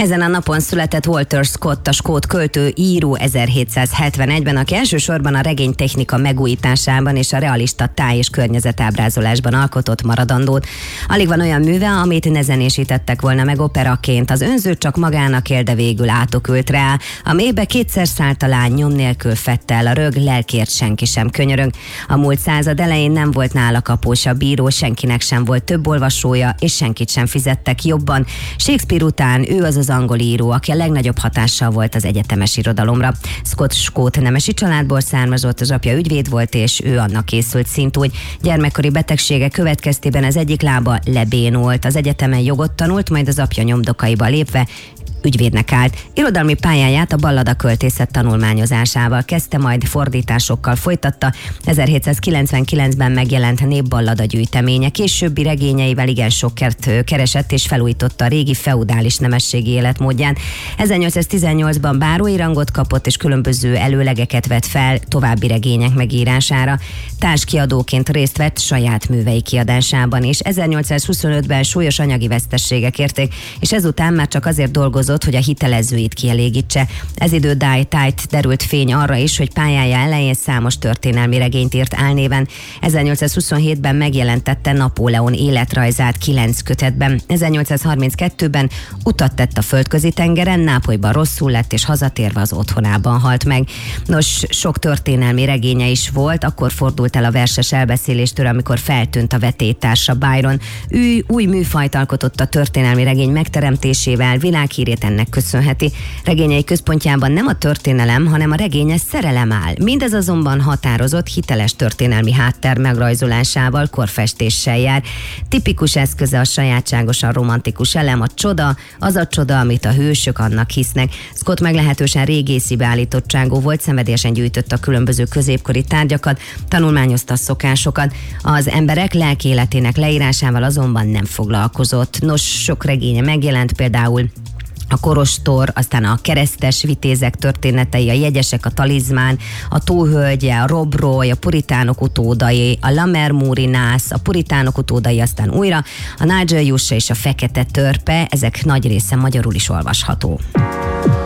Ezen a napon született Walter Scott, a skót költő, író 1771-ben, aki elsősorban a regénytechnika megújításában és a realista táj- és környezetábrázolásban alkotott maradandót. Alig van olyan műve, amit ne zenésítettek volna meg operaként. Az önző csak magának él, de végül átokült rá. A mélybe kétszer szállt a lány, nyom nélkül fette el a rög, lelkért senki sem könyörög. A múlt század elején nem volt nála kapós a bíró, senkinek sem volt több olvasója, és senkit sem fizettek jobban. Shakespeare után ő az angol író, aki a legnagyobb hatással volt az egyetemes irodalomra. Scott skót nemesi családból származott, az apja ügyvéd volt, és ő annak készült szintúgy. Gyermekkori betegsége következtében az egyik lába lebénult. Az egyetemen jogot tanult, majd az apja nyomdokaiba lépve ügyvédnek állt. Irodalmi pályáját a ballada költészet tanulmányozásával kezdte, majd fordításokkal folytatta. 1799-ben megjelent népballada gyűjteménye. Későbbi regényeivel igen sokkert keresett és felújította a régi feudális nemességi életmódján. 1818-ban bárói rangot kapott és különböző előlegeket vett fel további regények megírására. Társkiadóként részt vett saját művei kiadásában, és 1825-ben súlyos anyagi veszteségek érték, és ezután már csak azért dolgozott, hogy a hitelezőit kielégítse. Ez idő tájt derült fény arra is, hogy pályája elején számos történelmi regényt írt álnéven. 1827-ben megjelentette Napóleon életrajzát 9 kötetben. 1832-ben utat tett a földközi tengeren, Nápolyban rosszul lett, és hazatérve az otthonában halt meg. Nos, sok történelmi regénye is volt, akkor fordult el a verses elbeszéléstől, amikor feltűnt a vetélytársa Byron. Ő új műfajt alkotott a történelmi regény megteremtésével, világhírét ennek köszönheti. Regényei központjában nem a történelem, hanem a regényes szerelem áll. Mindez azonban határozott, hiteles történelmi háttér megrajzolásával, korfestéssel jár. Tipikus eszköze a sajátságosan romantikus elem, a csoda, az a csoda, amit a hősök annak hisznek. Scott meglehetősen régészi beállítottságú volt, szenvedélyesen gyűjtötte a különböző középkori tárgyakat, tanulmányozta a szokásokat. Az emberek lelkiéletének leírásával azonban nem foglalkozott. Nos, sok regénye megjelent, például a Korostor, aztán a Keresztes vitézek történetei, a Jegyesek, a Talizmán, a Tóhölgye, a Rob Roy, a Puritánok utódai, a Lammermoori nász, a Puritánok utódai, aztán újra a Nigel Jusse és a Fekete törpe, ezek nagy része magyarul is olvasható.